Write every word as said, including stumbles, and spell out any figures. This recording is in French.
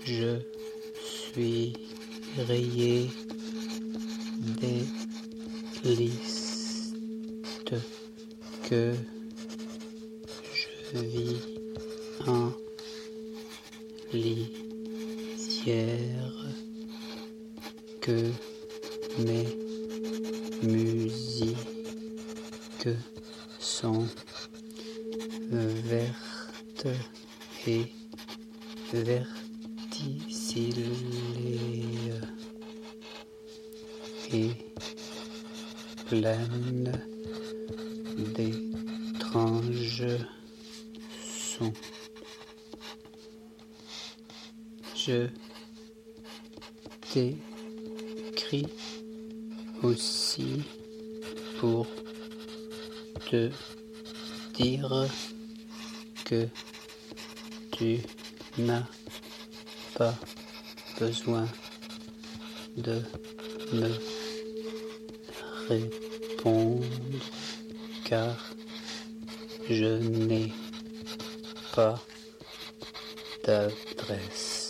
Je suis rayé des listes que je vis en lisière, que mes musiques sont vertes et verticillées et pleines d'étranges sons. Je t'écris aussi pour te dire que tu n'as pas besoin de me répondre car je n'ai pas d'adresse.